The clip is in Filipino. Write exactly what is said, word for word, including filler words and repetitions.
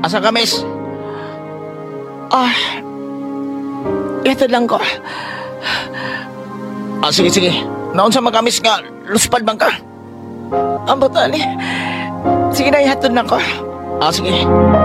Asa ka, miss? Ah, ito lang ko. Ah, sige, sige. Naon sa mga miss nga, luspad bang ka? Ang bata ni. Sige na, ihatod na ko. Ah, sige.